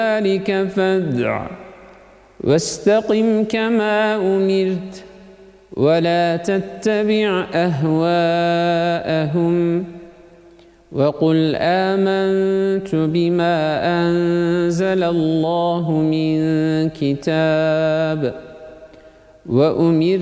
ذلك فادع واستقم كما أمرت ولا تتبع أهواءهم وقل آمنت بما أنزل الله من كتاب وأمرت